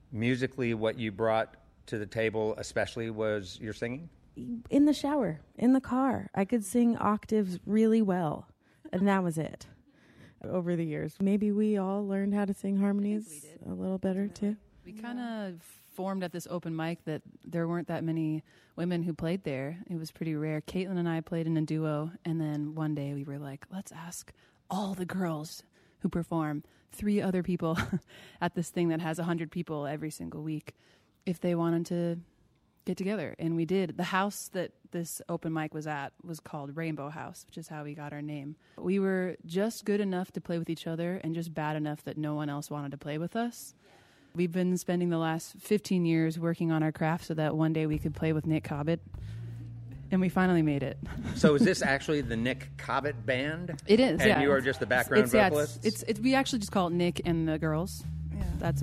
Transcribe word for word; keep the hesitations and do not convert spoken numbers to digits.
musically what you brought to the table especially was your singing? In the shower, in the car. I could sing octaves really well, and that was it. Over the years, maybe we all learned how to sing harmonies a little better too. We kind of formed at this open mic that there weren't that many women who played there. It was pretty rare. Caitlin and I played in a duo, and then one day we were like, let's ask all the girls who perform, three other people at this thing that has one hundred people every single week, if they wanted to get together. And we did. The house that this open mic was at was called Rainbow House, which is how we got our name. We were just good enough to play with each other and just bad enough that no one else wanted to play with us. We've been spending the last fifteen years working on our craft so that one day we could play with Nick Cobbett, and we finally made it. So is this actually the Nick Cobbett Band? It is, and yeah. you are just the background it's, yeah, vocalist? it's, it's, it's, we actually just call it Nick and the Girls. Yeah. That's